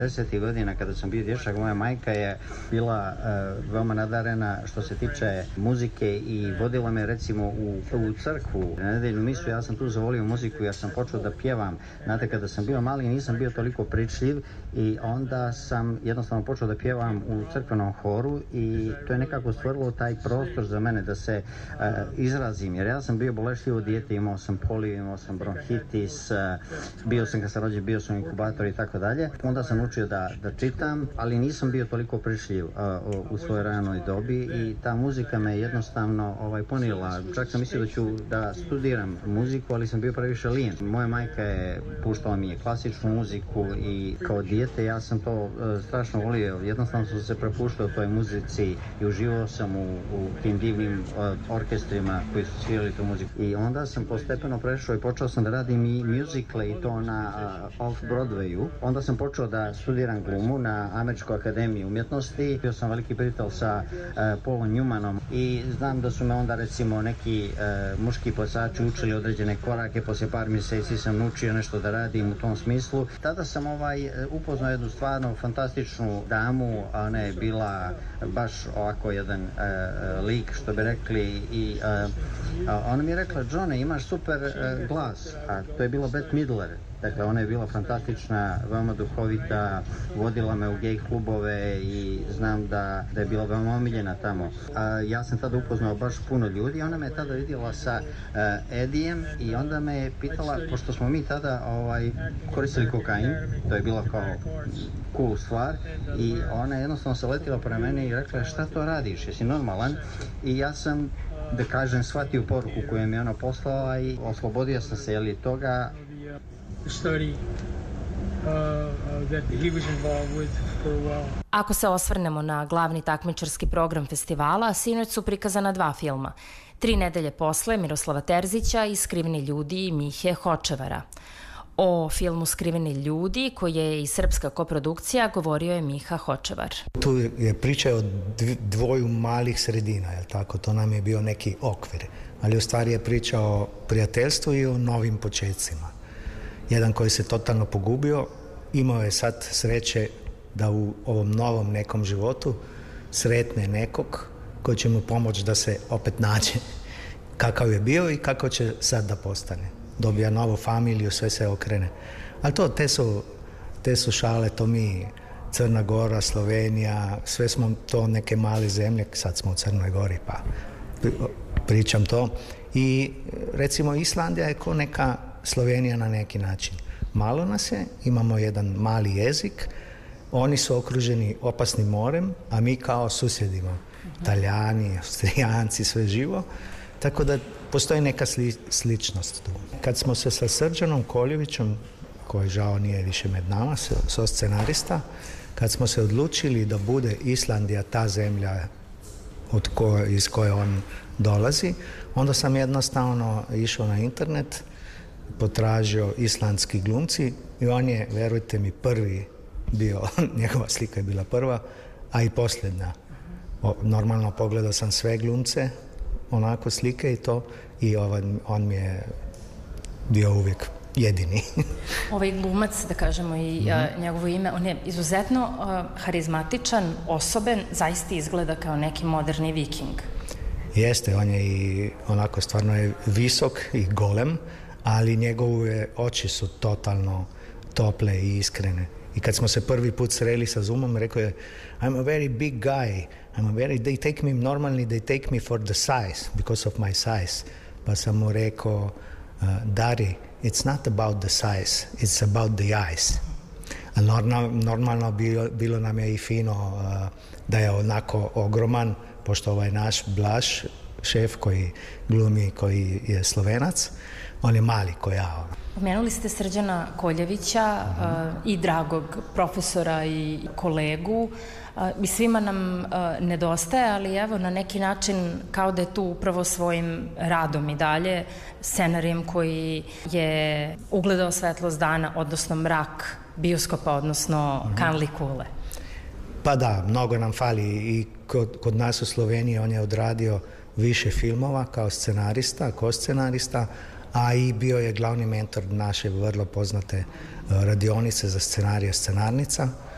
10. godina kada sam bio dječak, moja majka je bila veoma nadarena što se tiče muzike i vodila me recimo u crkvu na nedeljnu misu. Ja sam tu zavolio muziku, ja sam počeo da pjevam. Znate, kada sam bio mali nisam bio toliko pričljiv i onda sam jednostavno počeo da pjevam u crkvenom horu i to je nekako stvorilo taj prostor za mene da se izrazim, jer ja sam bio bolešljivo dijete, imao sam polio, imao sam bronhitis, bio sam kad sam rođen, bio sam inkubator i tako dalje. Onda sam učio da čitam, ali nisam bio toliko pričljiv u svojoj ranoj dobi i ta muzika me jednostavno ponijela. Čak sam mislio da ću da studiram muziku, ali sam bio previše lijen. Moja majka je puštala mi je klasičnu muziku i kao dijete ja sam to strašno volio. Jednostavno sam se prepuštao toj muzici i uživao sam u tim divnim orkestrima koji su svirali tu muziku. I onda sam postepeno prešao i počeo sam da radim i muzikle i to na Off-Broadwayu. Onda sam počeo da studiram glumu na Američkoj akademiji umjetnosti. Bio sam veliki prijatelj sa Paulom Newmanom i znam da su me onda recimo neki muški plesači učili određene korake. Poslije par mjeseci sam naučio nešto da radim u tom smislu. Tada sam upoznao jednu stvarno fantastičnu damu, a ona je bila baš ovako jedan lik, što bi rekli, i ona mi je rekla: Johne, imaš super glas, a to je bila Bette Midler. Dakle, ona je bila fantastična, veoma duhovita, vodila me u gej klubove i znam da je bila veoma omiljena tamo. Ja sam tada upoznao baš puno ljudi. Ona me je tada vidjela sa Edijem i onda me je pitala, pošto smo mi tada koristili kokain, to je bila kao cool stvar, i ona je jednostavno se letila prema mene i rekla: šta to radiš, jesi normalan? I ja sam, da kažem, shvatio poruku koju mi je ona poslala i oslobodio sam se toga. Ako se osvrnemo na glavni takmičarski program festivala, sinoć su prikazana 2 filma. 3 nedelje posle Miroslava Terzića i Skriveni ljudi Mihe Hočevara. O filmu Skriveni ljudi, koji je i srpska koprodukcija, govorio je Miha Hočevar. Tu je priča o dvoju malih sredina, je tako? To nam je bio neki okvir. Ali u stvari je priča o prijateljstvu i o novim početcima. Jedan koji se totalno pogubio, imao je sad sreće da u ovom novom nekom životu sretne nekog koji će mu pomoći da se opet nađe kakav je bio i kako će sad da postane. Dobija novu familiju, sve se okrene. Ali te su šale, to mi, Crna Gora, Slovenija, sve smo to neke male zemlje, sad smo u Crnoj Gori pa pričam to. I recimo Islandija je ko neka Slovenija na neki način. Malo nas je, imamo jedan mali jezik, oni su okruženi opasnim morem, a mi kao susjedimo. Italijani, Austrijanci, sve živo. Tako da postoji neka sličnost tu. Kad smo se sa Srđanom Koljevićem, koji žao nije više med nama, scenarista, kad smo se odlučili da bude Islandija ta zemlja iz koje on dolazi, onda sam jednostavno išao na internet, potražio islandski glumci i on je, verujte mi, prvi bio, njegova slika je bila prva, a i posljednja. Normalno pogledao sam sve glumce, onako slike i to, i on mi je bio uvijek jedini. Ovaj glumac, da kažemo i njegovo ime, on je izuzetno harizmatičan, osoben, zaista izgleda kao neki moderni viking. Jeste, on je i onako stvarno je visok i golem, ali njegove oči su totalno tople i iskrene. I kad smo se prvi put sreli sa Zoomom, rekao je: I'm a very big guy. They take me, normally they take me for the size, because of my size. Pa sam mu rekao: Dari, it's not about the size, it's about the eyes. A normalno bilo nam je i fino da je onako ogroman, pošto ovaj naš Blaž, šef koji glumi, koji je Slovenac, on je mali ko ja. Pomenuli ste Srđana Koljevića i dragog profesora i kolegu. I svima nam nedostaje, ali evo na neki način kao da je tu upravo svojim radom i dalje, scenarijem koji je ugledao svetlost dana, odnosno mrak bioskopa, odnosno kanli kule. Pa da, mnogo nam fali i kod nas u Sloveniji on je odradio više filmova kao scenarista, a i bio je glavni mentor naše vrlo poznate radionice za scenarije Scenarnica.